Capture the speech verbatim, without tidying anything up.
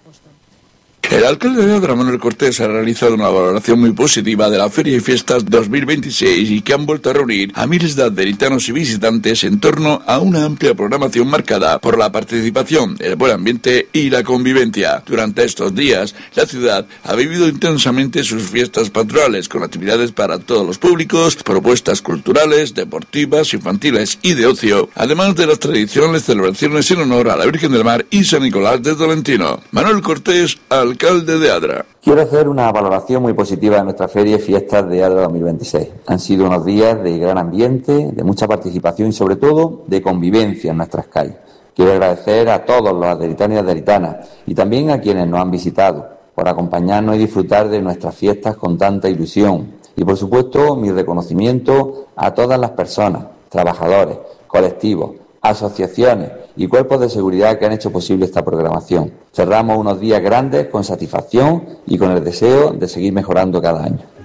Apóstol. El alcalde de Adra, Manuel Cortés, ha realizado una valoración muy positiva de la Feria y Fiestas dos mil veintiséis y que han vuelto a reunir a miles de aderitanos y visitantes en torno a una amplia programación marcada por la participación, el buen ambiente y la convivencia. Durante estos días, la ciudad ha vivido intensamente sus fiestas patronales con actividades para todos los públicos, propuestas culturales, deportivas, infantiles y de ocio, además de las tradicionales celebraciones en honor a la Virgen del Mar y San Nicolás de Tolentino. Manuel Cortés, alcalde de Adra. Quiero hacer una valoración muy positiva de nuestra Feria y Fiestas de Adra dos mil veintiséis. Han sido unos días de gran ambiente, de mucha participación y sobre todo de convivencia en nuestras calles. Quiero agradecer a todos los aderitanos y aderitanas y también a quienes nos han visitado por acompañarnos y disfrutar de nuestras fiestas con tanta ilusión. Y por supuesto mi reconocimiento a todas las personas, trabajadores, colectivos, asociaciones y cuerpos de seguridad que han hecho posible esta programación. Cerramos unos días grandes con satisfacción y con el deseo de seguir mejorando cada año.